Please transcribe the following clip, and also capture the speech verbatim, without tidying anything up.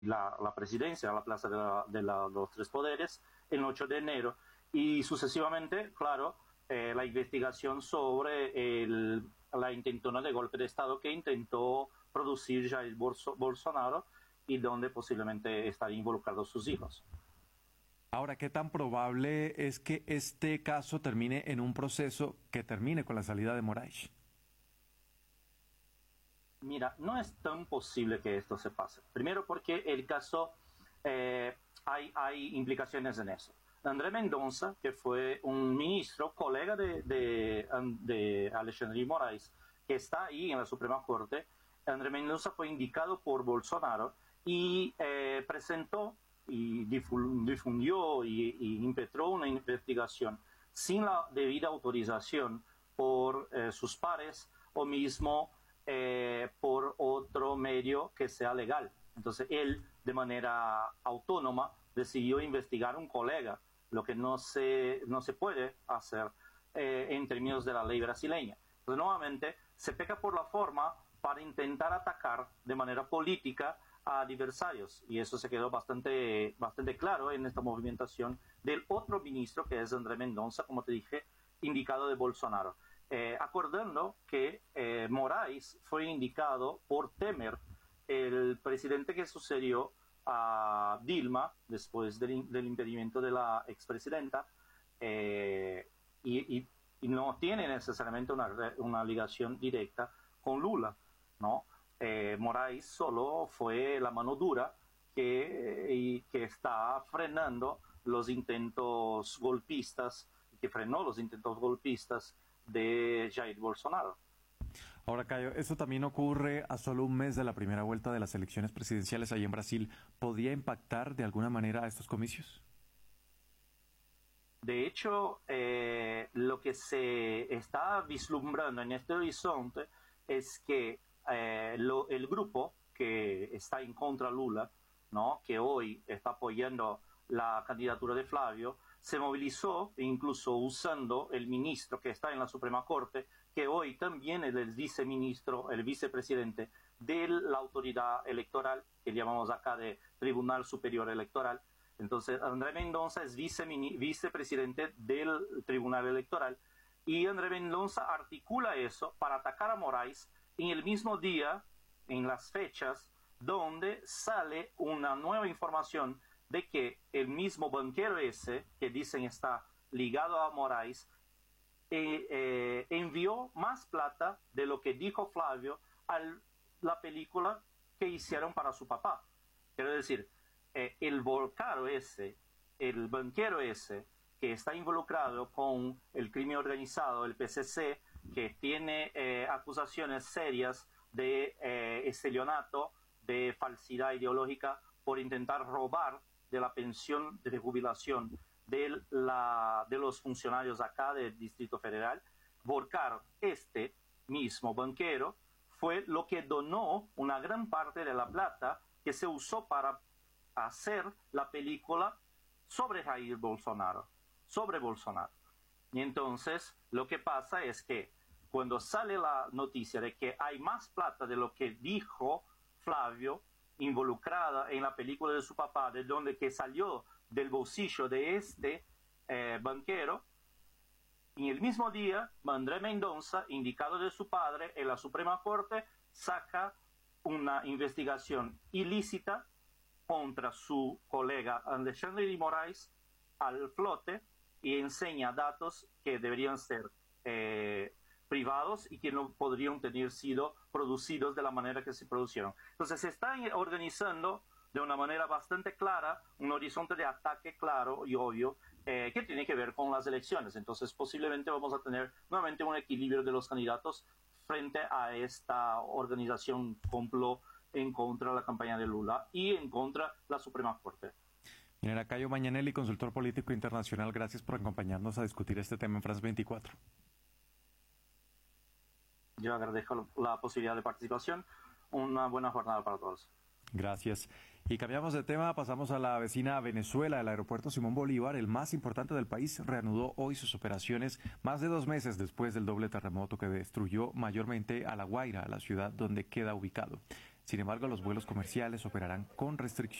la, la presidencia, la plaza de, la, de la, los tres poderes, el ocho de enero, y sucesivamente, claro, eh, la investigación sobre el, la intentona de golpe de Estado que intentó producir Jair Bolso, Bolsonaro y donde posiblemente estarían involucrados sus hijos. Ahora, ¿qué tan probable es que este caso termine en un proceso que termine con la salida de Moraes? Mira, no es tan posible que esto se pase. Primero porque el caso, eh, hay, hay implicaciones en eso. André Mendonça, que fue un ministro, colega de, de, de Alexandre de Moraes, que está ahí en la Suprema Corte, André Mendonça fue indicado por Bolsonaro y eh, presentó y difundió y, y impetró una investigación sin la debida autorización por eh, sus pares o mismo eh, por otro medio que sea legal. Entonces él, de manera autónoma, decidió investigar a un colega, lo que no se, no se puede hacer eh, en términos de la ley brasileña. Entonces, nuevamente, se peca por la forma para intentar atacar de manera política a adversarios, y eso se quedó bastante, bastante claro en esta movimentación del otro ministro, que es André Mendonça, como te dije, indicado de Bolsonaro. Eh, acordando que eh, Moraes fue indicado por Temer, el presidente que sucedió a Dilma después del, del impedimento de la expresidenta, eh, y, y, y no tiene necesariamente una, una ligación directa con Lula, ¿no? Eh, Moraes solo fue la mano dura que, y que está frenando los intentos golpistas, que frenó los intentos golpistas de Jair Bolsonaro. Ahora, Cayo, esto también ocurre a solo un mes de la primera vuelta de las elecciones presidenciales ahí en Brasil. ¿Podría impactar de alguna manera a estos comicios? De hecho, eh, lo que se está vislumbrando en este horizonte es que eh, lo, el grupo que está en contra Lula, ¿no?, que hoy está apoyando la candidatura de Flavio, se movilizó, incluso usando el ministro que está en la Suprema Corte, que hoy también es el viceministro, el vicepresidente de la autoridad electoral, que llamamos acá de Tribunal Superior Electoral. Entonces, André Mendonça es vice, vicepresidente del Tribunal Electoral, y André Mendonça articula eso para atacar a Moraes en el mismo día, en las fechas, donde sale una nueva información de que el mismo banquero ese, que dicen está ligado a Moraes, eh, eh, envió más plata de lo que dijo Flavio a la película que hicieron para su papá. Quiero decir, eh, el volcaro ese, el banquero ese, que está involucrado con el crimen organizado, el P C C, que tiene eh, acusaciones serias de eh, estelionato, de falsidad ideológica, por intentar robar de la pensión de jubilación de, la, de los funcionarios acá del Distrito Federal. Volcar, este mismo banquero, fue lo que donó una gran parte de la plata que se usó para hacer la película sobre Jair Bolsonaro, sobre Bolsonaro. Y entonces lo que pasa es que cuando sale la noticia de que hay más plata de lo que dijo Flavio, involucrada en la película de su papá, de donde que salió del bolsillo de este eh, banquero, en el mismo día, André Mendonça, indicado de su padre en la Suprema Corte, saca una investigación ilícita contra su colega Alexandre de Moraes al flote y enseña datos que deberían ser eh, privados y que no podrían tener sido producidos de la manera que se producieron. Entonces se está organizando de una manera bastante clara un horizonte de ataque claro y obvio eh, que tiene que ver con las elecciones. Entonces posiblemente vamos a tener nuevamente un equilibrio de los candidatos frente a esta organización complot en contra de la campaña de Lula y en contra de la Suprema Corte. General Cayo Mañanelli, consultor político internacional, gracias por acompañarnos a discutir este tema en France veinticuatro. Yo agradezco la posibilidad de participación. Una buena jornada para todos. Gracias. Y cambiamos de tema, pasamos a la vecina Venezuela. El aeropuerto Simón Bolívar, el más importante del país, reanudó hoy sus operaciones más de dos meses después del doble terremoto que destruyó mayormente a La Guaira, la ciudad donde queda ubicado. Sin embargo, los vuelos comerciales operarán con restricciones.